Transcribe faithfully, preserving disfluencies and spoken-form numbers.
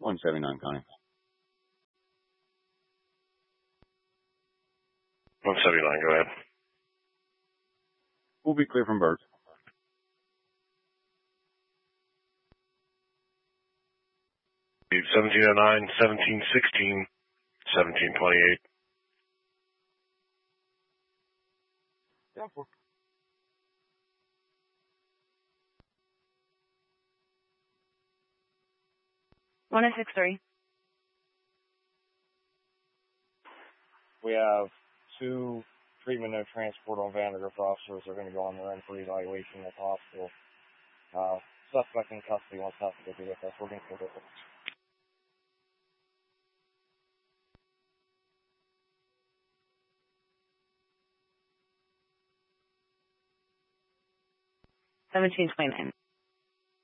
one seventy-nine, Connie. one seventy-nine, go ahead. We'll be clear from birds. seventeen oh nine, seventeen sixteen, seventeen twenty-eight. Yeah, four. one oh six three. We have two treatment and transport on Vandergrift officers. They're going to go on their own for evaluation at the hospital. Uh, suspect in custody wants us to be with us. We're going to do it. seventeen twenty-nine.